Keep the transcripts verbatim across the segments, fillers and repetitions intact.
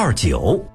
二九。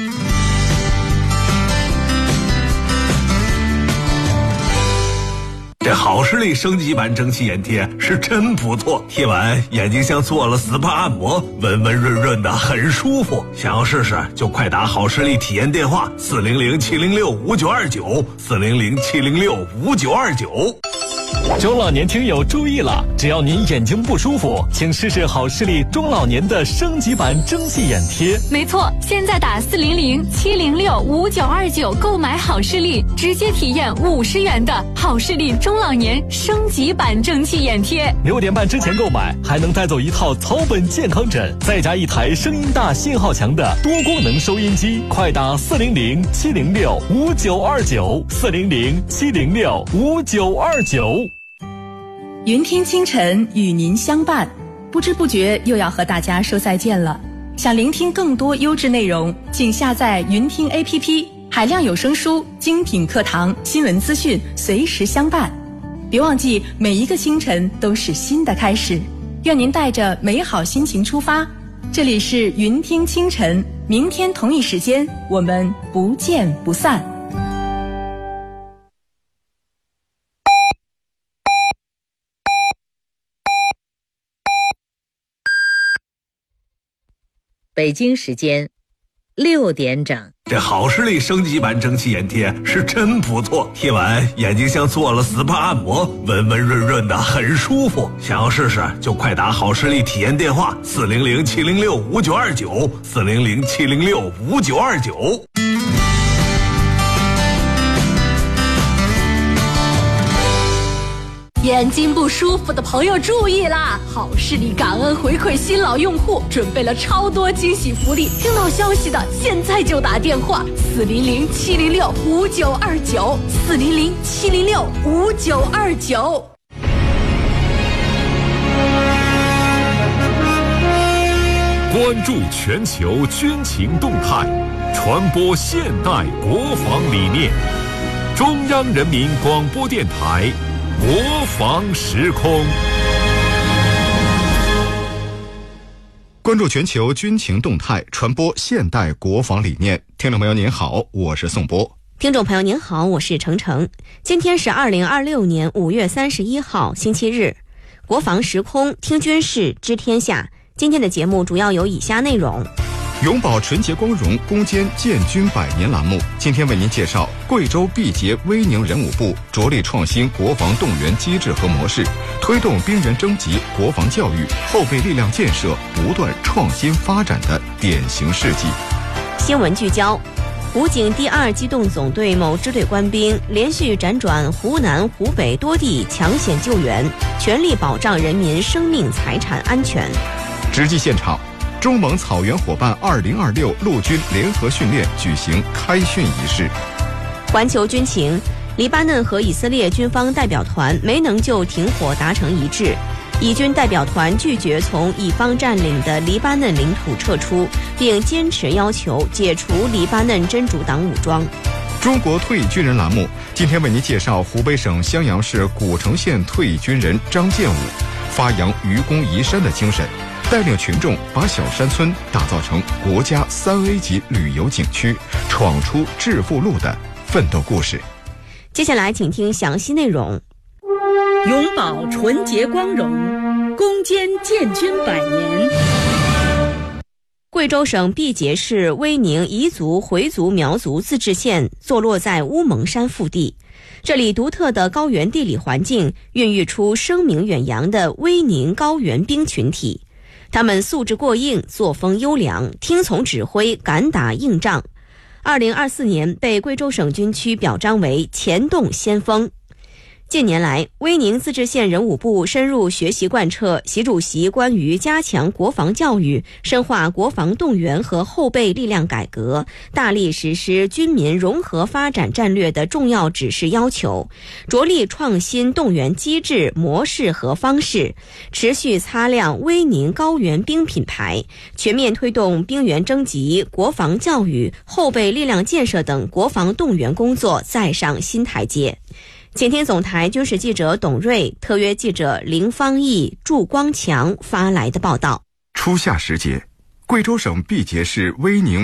这好视力升级版蒸汽眼贴是真不错，贴完眼睛像做了 S P A 按摩，温温润润的，很舒服。想要试试就快打好视力体验电话四零零七零六五九二九四零零七零六五九二九。 中老年听友注意了，只要您眼睛不舒服，请试试好视力中老年的升级版蒸汽眼贴。 没错，现在打四零零七零六五九二九购买好视力，直接体验五十元的好视力中老年升级版蒸汽眼贴。 六点半之前购买，还能带走一套草本健康枕，再加一台声音大、信号强的多功能收音机。快打四零零七零六五九二九四零零七零六五九二九。 云听清晨与您相伴，不知不觉又要和大家说再见了。想聆听更多优质内容，请下载云听 A P P， 海量有声书、精品课堂、新闻资讯随时相伴。别忘记，每一个清晨都是新的开始。愿您带着美好心情出发。这里是云听清晨，明天同一时间我们不见不散。 北京时间六点整。 这好视力升级版蒸汽眼贴是真不错，贴完眼睛像做了 S P A 按摩，温温润润的，很舒服。想要试试就快打好视力体验电话四零零七零六五九二九四零零七零六五九二九。 眼睛不舒服的朋友注意啦！好视力感恩回馈新老用户，准备了超多惊喜福利。听到消息的现在就打电话四零零七零六五九二九四零零七零六五九二九。 关注全球军情动态，传播现代国防理念。中央人民广播电台国防时空。 关注全球军情动态，传播现代国防理念。听众朋友您好，我是宋波。 听众朋友您好，我是程程。今天是二零二六年五月三十一号星期日，国防时空听军事知天下。今天的节目主要有以下内容： 永葆纯洁光荣，攻坚建军百年栏目，今天为您介绍贵州毕节威宁人武部着力创新国防动员机制和模式，推动兵员征集、国防教育、后备力量建设不断创新发展的典型事迹。 新闻聚焦：武警第二机动总队某支队官兵连续辗转湖南、湖北多地抢险救援，全力保障人民生命财产安全。 直击现场，中蒙草原伙伴二零二六陆军联合训练举行开训仪式。 环球军情：黎巴嫩和以色列军方代表团没能就停火达成一致，以军代表团拒绝从以方占领的黎巴嫩领土撤出，并坚持要求解除黎巴嫩真主党武装。 中国退役军人栏目今天为您介绍湖北省襄阳市古城县退役军人张建武发扬愚公移山的精神，带领群众把小山村打造成国家三 A 级旅游景区，闯出致富路的奋斗故事。 接下来请听详细内容。 永葆纯洁光荣，攻坚建军百年。 贵州省毕节市威宁彝族回族苗族自治县坐落在乌蒙山腹地，这里独特的高原地理环境孕育出声名远扬的威宁高原兵群体。他们素质过硬，作风优良，听从指挥，敢打硬仗。二零二四年被贵州省军区表彰为前动先锋。近年来，威宁自治县人武部深入学习贯彻习主席关于加强国防教育、深化国防动员和后备力量改革，大力实施军民融合发展战略的重要指示要求，着力创新动员机制、模式和方式，持续擦亮威宁高原兵品牌，全面推动兵员征集、国防教育、后备力量建设等国防动员工作再上新台阶。请听总台军事记者董瑞、特约记者林方毅、祝光强发来的报道。 初夏时节，贵州省毕节市威宁